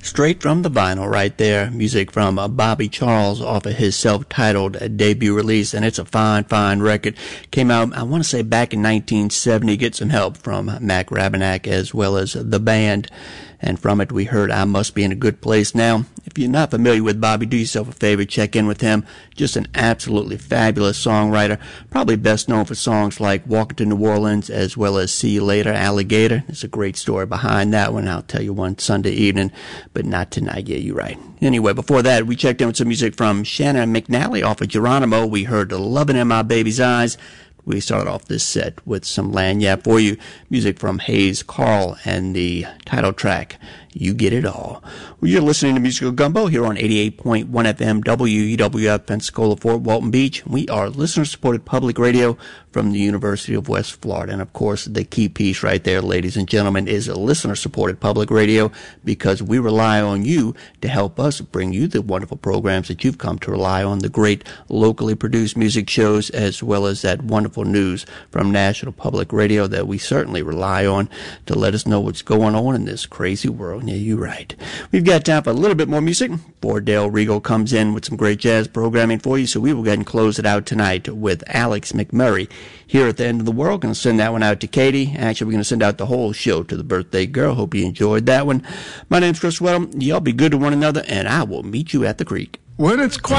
Straight from the vinyl right there. Music from Bobby Charles off of his self-titled debut release, and it's a fine, fine record. Came out, I want to say, back in 1970. Get some help from Mac Rabenak as well as the band. And from it, we heard I Must Be in a Good Place. Now, if you're not familiar with Bobby, do yourself a favor, check in with him. Just an absolutely fabulous songwriter. Probably best known for songs like Walking to New Orleans as well as See You Later, Alligator. There's a great story behind that one. I'll tell you one Sunday evening, but not tonight. Yeah, you're right. Anyway, before that, we checked in with some music from Shannon McNally off of Geronimo. We heard Lovin' in My Baby's Eyes. We started off this set with some Lagniappe for you. Music from Hayes Carl and the title track, You Get It All. Well, you're listening to Musical Gumbo here on 88.1 FM WEWF Pensacola, Fort Walton Beach. We are listener-supported public radio from the University of West Florida. And, of course, the key piece right there, ladies and gentlemen, is a listener-supported public radio because we rely on you to help us bring you the wonderful programs that you've come to rely on, the great locally produced music shows, as well as that wonderful news from National Public Radio that we certainly rely on to let us know what's going on in this crazy world. Yeah, you're right. We've got time for a little bit more music before Del Rigo comes in with some great jazz programming for you, so we will go ahead and close it out tonight with Alex McMurray. Here at the End of the World, going to send that one out to Katie. Actually, we're going to send out the whole show to the birthday girl. Hope you enjoyed that one. My name's Chris Weddle. Y'all be good to one another, and I will meet you at the creek. When it's quiet.